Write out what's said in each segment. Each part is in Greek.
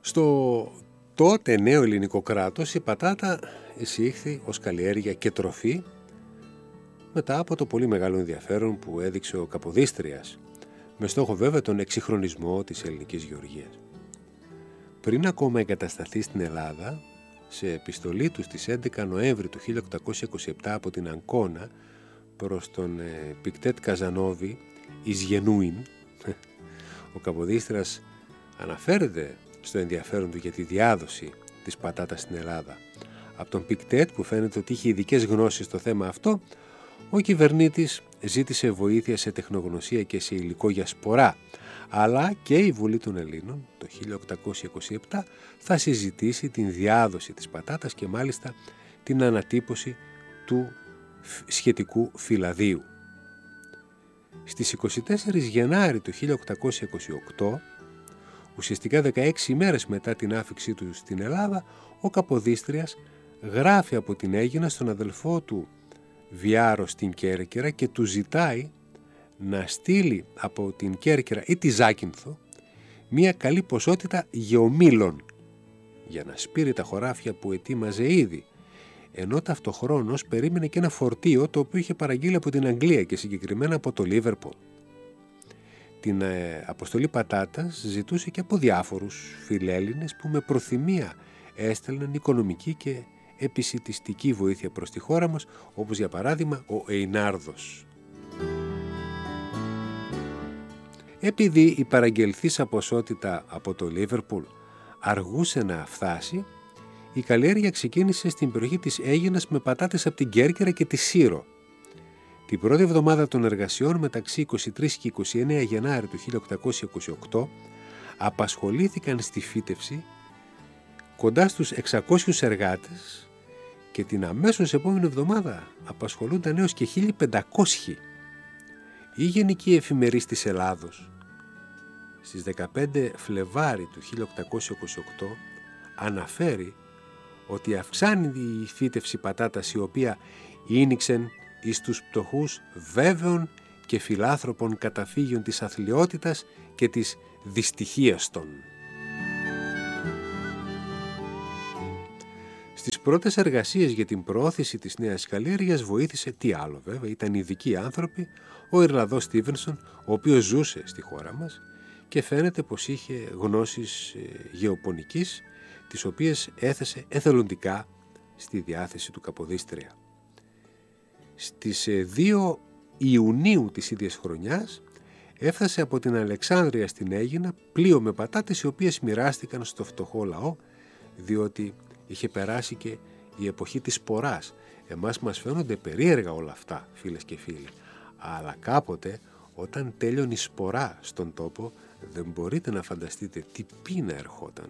Στο τότε νέο ελληνικό κράτος η πατάτα εισήχθη ως καλλιέργεια και τροφή μετά από το πολύ μεγάλο ενδιαφέρον που έδειξε ο Καποδίστριας, με στόχο βέβαια τον εξυγχρονισμό της ελληνικής γεωργίας. Πριν ακόμα εγκατασταθεί στην Ελλάδα, σε επιστολή του στις 11 Νοέμβρη του 1827 από την Αγκώνα προς τον Πικτέτ Καζανόβη εις Γενούιν, ο Καποδίστριας αναφέρεται στο ενδιαφέρον του για τη διάδοση της πατάτας στην Ελλάδα. Από τον Πικτέτ, που φαίνεται ότι είχε ειδικές γνώσεις στο θέμα αυτό, ο κυβερνήτης ζήτησε βοήθεια σε τεχνογνωσία και σε υλικό για σπορά, αλλά και η Βουλή των Ελλήνων το 1827 θα συζητήσει την διάδοση της πατάτας και μάλιστα την ανατύπωση του σχετικού φυλαδίου. Στις 24 Γενάρη του 1828, ουσιαστικά 16 ημέρες μετά την άφιξή του στην Ελλάδα, ο Καποδίστριας γράφει από την Αίγινα στον αδελφό του Βιάρο στην Κέρκυρα και του ζητάει να στείλει από την Κέρκυρα ή τη Ζάκυνθο μία καλή ποσότητα γεωμήλων για να σπείρει τα χωράφια που ετοίμαζε ήδη, ενώ ταυτοχρόνως περίμενε και ένα φορτίο το οποίο είχε παραγγείλει από την Αγγλία και συγκεκριμένα από το Λίβερπουλ. Την αποστολή πατάτας ζητούσε και από διάφορους φιλέλληνες που με προθυμία έστελναν οικονομική και επισιτιστική βοήθεια προς τη χώρα μας, όπως για παράδειγμα ο Εϊνάρδος. Επειδή η παραγγελθήσα ποσότητα από το Λίβερπουλ αργούσε να φτάσει, η καλλιέργεια ξεκίνησε στην περιοχή της Αίγινας με πατάτες από την Κέρκυρα και τη Σύρο. Την πρώτη εβδομάδα των εργασιών μεταξύ 23 και 29 Γενάρη του 1828 απασχολήθηκαν στη φύτευση κοντά στους 600 εργάτες και την αμέσως επόμενη εβδομάδα απασχολούνταν έως και 1500. Η Γενική Εφημερής της Ελλάδος στις 15 Φλεβάρι του 1828 αναφέρει ότι αυξάνει η φύτευση πατάτας, η οποία ίνιξεν εις τους πτωχούς βέβαιων και φιλάνθρωπων καταφύγιων της αθλιότητας και της δυστυχίας των. Στις πρώτες εργασίες για την προώθηση της νέας καλλιέργειας βοήθησε, τι άλλο βέβαια, ήταν ειδικοί άνθρωποι, ο Ιρλανδός Στίβενσον, ο οποίος ζούσε στη χώρα μας και φαίνεται πως είχε γνώσεις γεωπονικής, τις οποίες έθεσε εθελοντικά στη διάθεση του Καποδίστρια. Στις 2 Ιουνίου της ίδιας χρονιάς έφτασε από την Αλεξάνδρεια στην Αίγινα πλοίο με πατάτες, οι οποίες μοιράστηκαν στο φτωχό λαό, διότι είχε περάσει και η εποχή της σποράς. Εμάς μας φαίνονται περίεργα όλα αυτά, φίλες και φίλοι, αλλά κάποτε όταν τέλειωνε η σπορά στον τόπο δεν μπορείτε να φανταστείτε τι πείνα ερχόταν.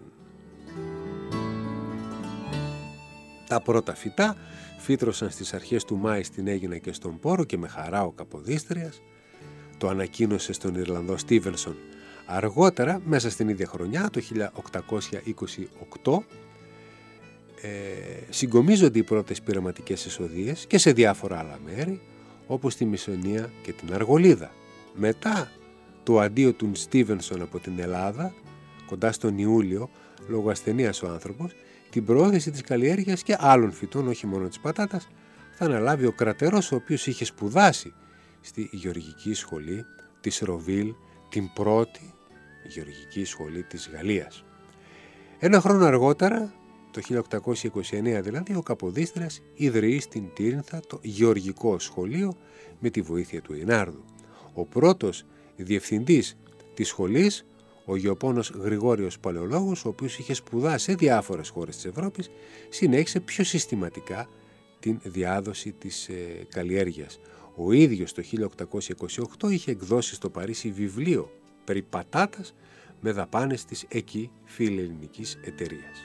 Τα πρώτα φυτά φύτρωσαν στις αρχές του Μάη στην Αίγινα και στον Πόρο και με χαρά ο Καποδίστριας το ανακοίνωσε στον Ιρλανδό Στίβενσον. Αργότερα, μέσα στην ίδια χρονιά, το 1828, συγκομίζονται οι πρώτες πειραματικές εισοδείες και σε διάφορα άλλα μέρη, όπως τη Μισονία και την Αργολίδα. Μετά το αντίο του Στίβενσον από την Ελλάδα, κοντά στον Ιούλιο, λόγω ασθενείας ο άνθρωπος, την προώθηση της καλλιέργειας και άλλων φυτών, όχι μόνο της πατάτας, θα αναλάβει ο κρατερός, ο οποίος είχε σπουδάσει στη Γεωργική Σχολή της Ροβίλ, την πρώτη Γεωργική Σχολή της Γαλλίας. Ένα χρόνο αργότερα, το 1829 δηλαδή, ο Καποδίστριας ιδρύει στην Τύρινθα το Γεωργικό Σχολείο με τη βοήθεια του Εϊνάρδου. Ο πρώτος διευθυντής της σχολής, ο γεωπόνος Γρηγόριος Παλαιολόγος, ο οποίος είχε σπουδάσει σε διάφορες χώρες της Ευρώπης, συνέχισε πιο συστηματικά την διάδοση της καλλιέργειας. Ο ίδιος το 1828 είχε εκδώσει στο Παρίσι βιβλίο περί πατάτας με δαπάνες της εκεί φιλελληνικής εταιρείας.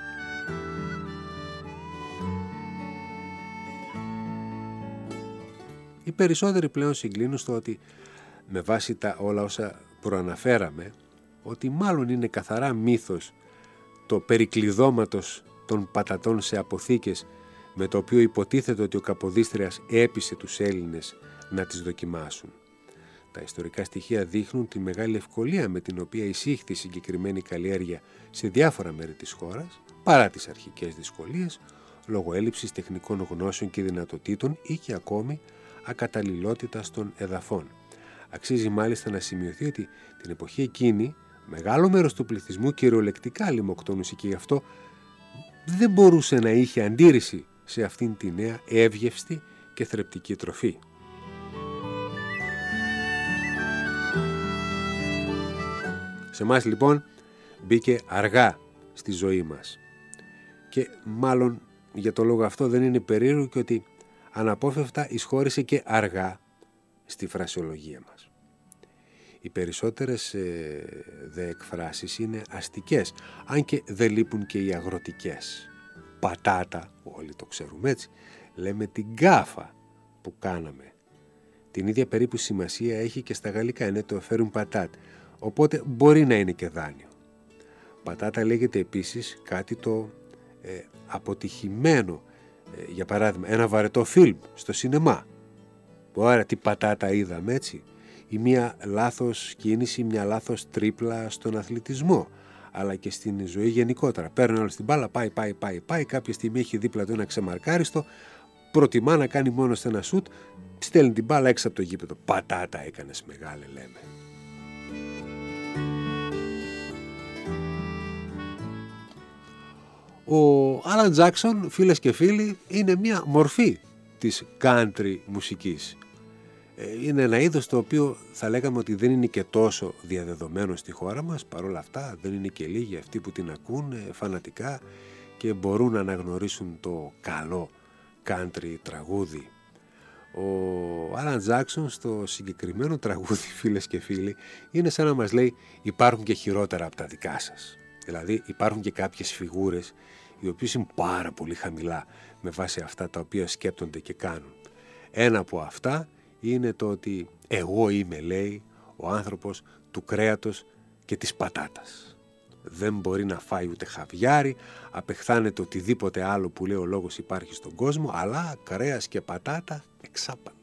Οι περισσότεροι πλέον συγκλίνουν στο ότι, με βάση τα όλα όσα προαναφέραμε, ότι μάλλον είναι καθαρά μύθος το περικλειδώματος των πατατών σε αποθήκες, με το οποίο υποτίθεται ότι ο Καποδίστριας έπεισε τους Έλληνες να τις δοκιμάσουν. Τα ιστορικά στοιχεία δείχνουν τη μεγάλη ευκολία με την οποία εισήχθη η συγκεκριμένη καλλιέργεια σε διάφορα μέρη της χώρας, παρά τις αρχικές δυσκολίες, λόγω έλλειψης τεχνικών γνώσεων και δυνατοτήτων ή και ακόμη ακαταλληλότητας των εδαφών. Αξίζει μάλιστα να σημειωθεί ότι την εποχή εκείνη μεγάλο μέρος του πληθυσμού κυριολεκτικά λιμοκτονούσε και γι' αυτό δεν μπορούσε να είχε αντίρρηση σε αυτήν τη νέα εύγευστη και θρεπτική τροφή. Σε εμάς λοιπόν μπήκε αργά στη ζωή μας και μάλλον για το λόγο αυτό δεν είναι περίεργο και ότι αναπόφευκτα εισχώρησε και αργά στη φρασιολογία μας. Οι περισσότερες δε εκφράσεις είναι αστικές, αν και δεν λείπουν και οι αγροτικές. Πατάτα, όλοι το ξέρουμε έτσι, λέμε την γκάφα που κάναμε. Την ίδια περίπου σημασία έχει και στα γαλλικά, είναι το φέρουν πατάτ, οπότε μπορεί να είναι και δάνειο. Πατάτα λέγεται επίσης κάτι το αποτυχημένο, για παράδειγμα ένα βαρετό φιλμ στο σινεμά. Ωραία, τι πατάτα είδαμε, έτσι. Ή μια λάθος κίνηση, μια λάθος τρίπλα στον αθλητισμό, αλλά και στην ζωή γενικότερα. Παίρνει όλο την μπάλα, πάει, κάποια στιγμή έχει δίπλα του ένα ξεμαρκάριστο, προτιμά να κάνει μόνο ένα σουτ, στέλνει την μπάλα έξω από το γήπεδο. Πατάτα έκανες μεγάλε, λέμε. Ο Άλαν Τζάκσον, φίλες και φίλοι, είναι μια μορφή της country μουσικής. Είναι ένα είδος το οποίο θα λέγαμε ότι δεν είναι και τόσο διαδεδομένο στη χώρα μας, παρόλα αυτά δεν είναι και λίγοι αυτοί που την ακούν φανατικά και μπορούν να αναγνωρίσουν το καλό country τραγούδι. Ο Άλαν Τζάκσον στο συγκεκριμένο τραγούδι, φίλες και φίλοι, είναι σαν να μας λέει υπάρχουν και χειρότερα από τα δικά σας. Δηλαδή υπάρχουν και κάποιες φιγούρες οι οποίες είναι πάρα πολύ χαμηλά με βάση αυτά τα οποία σκέπτονται και κάνουν. Ένα από αυτά είναι το ότι εγώ είμαι, λέει, ο άνθρωπος του κρέατος και της πατάτας. Δεν μπορεί να φάει ούτε χαβιάρι, απεχθάνεται οτιδήποτε άλλο που λέει ο λόγος υπάρχει στον κόσμο, αλλά κρέας και πατάτα εξάπαν.